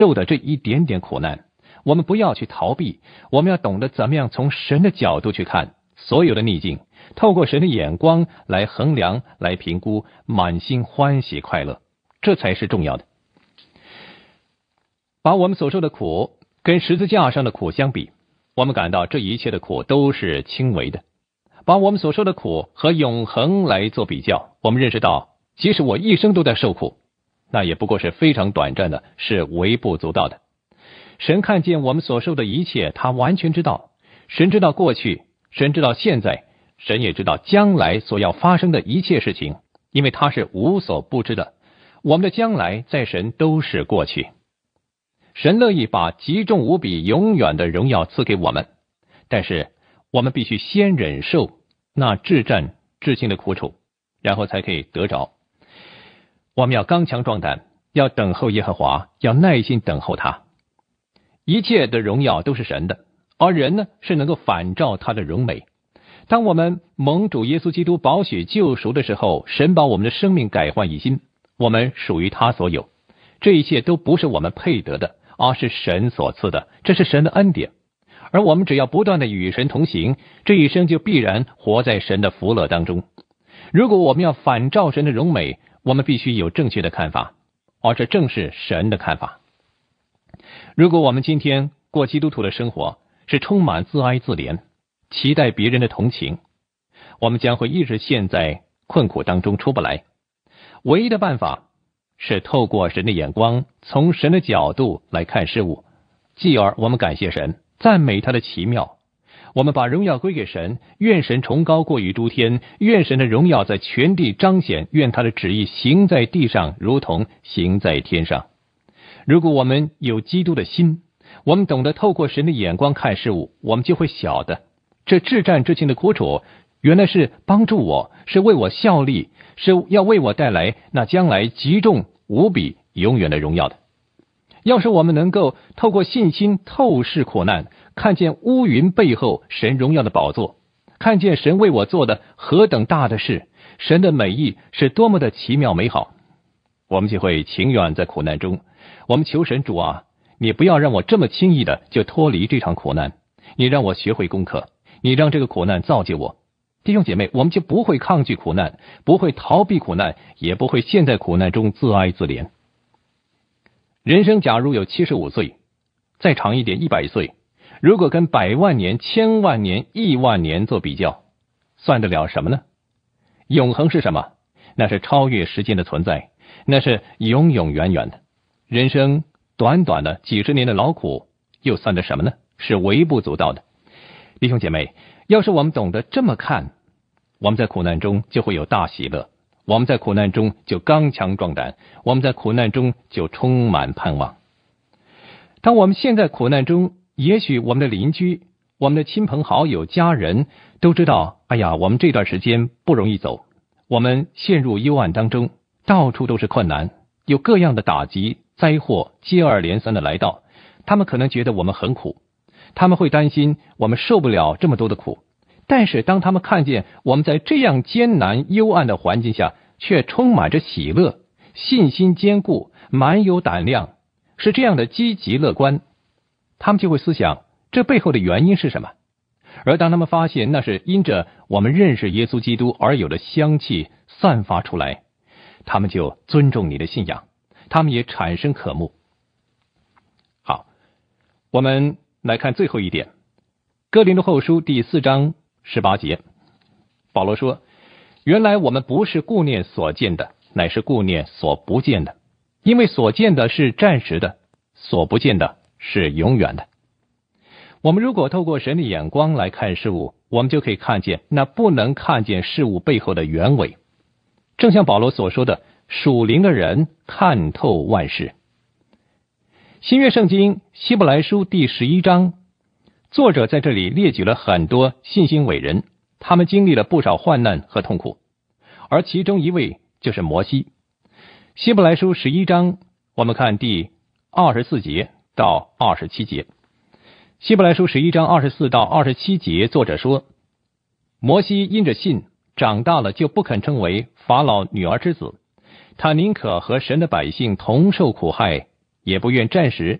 受的这一点点苦难，我们不要去逃避，我们要懂得怎么样从神的角度去看所有的逆境，透过神的眼光来衡量，来评估，满心欢喜快乐，这才是重要的。把我们所受的苦跟十字架上的苦相比，我们感到这一切的苦都是轻微的。把我们所受的苦和永恒来做比较，我们认识到即使我一生都在受苦，那也不过是非常短暂的，是微不足道的。神看见我们所受的一切，他完全知道。神知道过去，神知道现在，神也知道将来所要发生的一切事情，因为他是无所不知的。我们的将来在神都是过去。神乐意把极重无比永远的荣耀赐给我们，但是我们必须先忍受那至战至轻的苦楚，然后才可以得着。我们要刚强壮胆，要等候耶和华，要耐心等候他。一切的荣耀都是神的，而人呢，是能够反照他的荣美。当我们蒙主耶稣基督宝血救赎的时候，神把我们的生命改换一新，我们属于他所有。这一切都不是我们配得的，而是神所赐的，这是神的恩典。而我们只要不断的与神同行，这一生就必然活在神的福乐当中。如果我们要反照神的荣美，我们必须有正确的看法，而这正是神的看法。如果我们今天过基督徒的生活是充满自哀自怜，期待别人的同情，我们将会一直陷在困苦当中出不来。唯一的办法是透过神的眼光，从神的角度来看事物，继而我们感谢神，赞美他的奇妙。我们把荣耀归给神，愿神崇高过于诸天，愿神的荣耀在全地彰显，愿他的旨意行在地上如同行在天上。如果我们有基督的心，我们懂得透过神的眼光看事物，我们就会晓得这至战至轻的苦楚原来是帮助我，是为我效力，是要为我带来那将来极重无比永远的荣耀的。要是我们能够透过信心透视苦难，看见乌云背后神荣耀的宝座，看见神为我做的何等大的事，神的美意是多么的奇妙美好，我们就会情愿在苦难中。我们求神，主啊，你不要让我这么轻易的就脱离这场苦难，你让我学会功课，你让这个苦难造就我。弟兄姐妹，我们就不会抗拒苦难，不会逃避苦难，也不会陷在苦难中自哀自怜。人生假如有75岁，再长一点100岁，如果跟100万年、1000万年、亿万年做比较，算得了什么呢？永恒是什么？那是超越时间的存在，那是永永远远的。人生短短的几十年的劳苦，又算得什么呢？是微不足道的。弟兄姐妹，要是我们懂得这么看，我们在苦难中就会有大喜乐，我们在苦难中就刚强壮胆，我们在苦难中就充满盼望。当我们陷在苦难中，也许我们的邻居、我们的亲朋好友、家人都知道，哎呀，我们这段时间不容易走，我们陷入幽暗当中，到处都是困难，有各样的打击、灾祸接二连三的来到，他们可能觉得我们很苦，他们会担心我们受不了这么多的苦。但是当他们看见我们在这样艰难幽暗的环境下却充满着喜乐，信心坚固，满有胆量，是这样的积极乐观，他们就会思想这背后的原因是什么。而当他们发现那是因着我们认识耶稣基督而有的香气散发出来，他们就尊重你的信仰，他们也产生渴慕。好，我们来看最后一点，哥林多后书第4章18节，保罗说，原来我们不是顾念所见的，乃是顾念所不见的，因为所见的是暂时的，所不见的是永远的。我们如果透过神的眼光来看事物，我们就可以看见那不能看见事物背后的原委。正像保罗所说的，属灵的人看透万事。新约圣经希伯来书第11章，作者在这里列举了很多信心伟人，他们经历了不少患难和痛苦，而其中一位就是摩西。希伯来书11章，我们看第24节到27节。希伯来书11章24到27节，作者说，摩西因着信长大了，就不肯称为法老女儿之子，他宁可和神的百姓同受苦害， 也不愿暂时